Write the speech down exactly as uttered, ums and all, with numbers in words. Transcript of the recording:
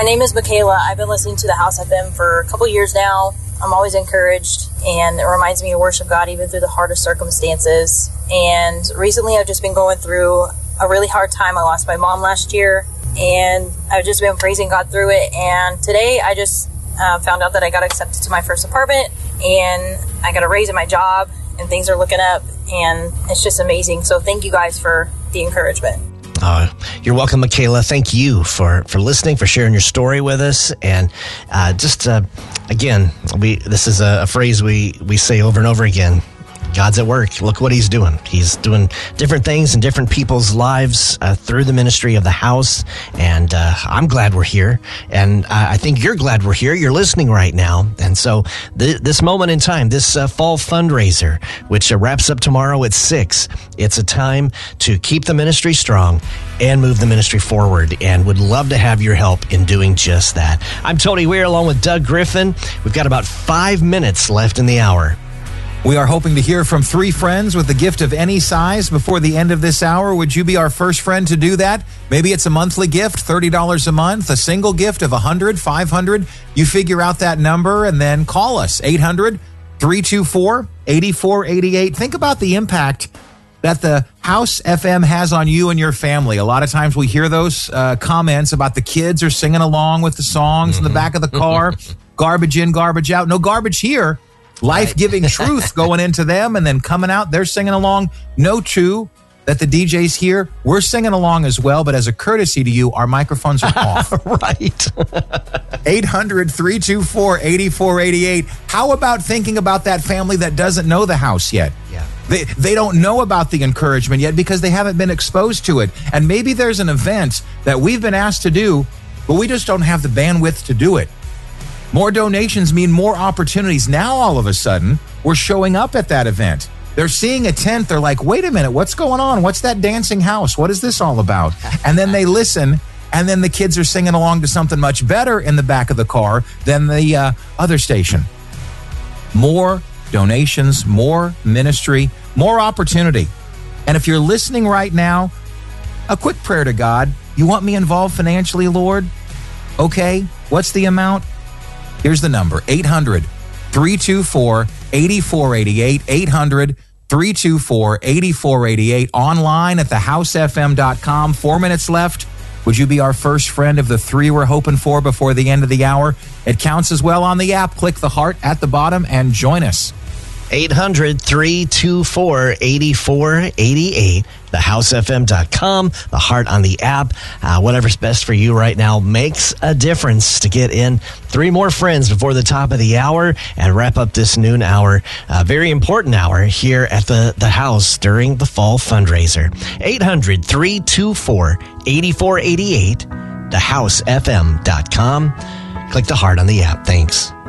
My name is Michaela. I've been listening to the House F M for a couple years now. I'm always encouraged, and it reminds me to worship God even through the hardest circumstances. And recently I've just been going through a really hard time. I lost my mom last year, and I've just been praising God through it. And today I just uh, found out that I got accepted to my first apartment, and I got a raise in my job, and things are looking up, and it's just amazing. So thank you guys for the encouragement. Uh, you're welcome, Michaela. Thank you for, for listening, for sharing your story with us. And uh, just, uh, again, we this is a, a phrase we, we say over and over again. God's at work. Look what he's doing. He's doing different things in different people's lives uh, through the ministry of the house. And uh, I'm glad we're here. And uh, I think you're glad we're here. You're listening right now. And so th- this moment in time, this uh, fall fundraiser, which uh, wraps up tomorrow at six, it's a time to keep the ministry strong and move the ministry forward, and would love to have your help in doing just that. I'm Tony Weir along with Doug Griffin. We've got about five minutes left in the hour. We are hoping to hear from three friends with a gift of any size before the end of this hour. Would you be our first friend to do that? Maybe it's a monthly gift, thirty dollars a month, a single gift of one hundred dollars, five hundred dollars. You figure out that number and then call us, eight hundred, three two four, eight four eight eight. Think about the impact that the House F M has on you and your family. A lot of times we hear those uh, comments about the kids are singing along with the songs mm-hmm. in the back of the car, garbage in, garbage out. No garbage here. Life-giving truth going into them and then coming out. They're singing along. Know, too, that the D Js here, we're singing along as well, but as a courtesy to you, our microphones are off. Right. eight hundred, three two four, eight four eight eight. How about thinking about that family that doesn't know the house yet? Yeah. They, they don't know about the encouragement yet because they haven't been exposed to it. And maybe there's an event that we've been asked to do, but we just don't have the bandwidth to do it. More donations mean more opportunities. Now, all of a sudden, we're showing up at that event. They're seeing a tent. They're like, wait a minute, what's going on? What's that dancing house? What is this all about? And then they listen, and then the kids are singing along to something much better in the back of the car than the uh, other station. More donations, more ministry, more opportunity. And if you're listening right now, a quick prayer to God. You want me involved financially, Lord? Okay, what's the amount? Here's the number, eight hundred, three two four, eight four eight eight, eight hundred, three two four, eight four eight eight, online at the house f m dot com. Four minutes left. Would you be our first friend of the three we're hoping for before the end of the hour? It counts as well on the app. Click the heart at the bottom and join us. eight hundred, three two four, eight four eight eight, the house f m dot com, the heart on the app. Uh, whatever's best for you right now makes a difference to get in three more friends before the top of the hour and wrap up this noon hour. A very important hour here at the, the house during the fall fundraiser. eight hundred, three two four, eight four eight eight, the house f m dot com. Click the heart on the app. Thanks.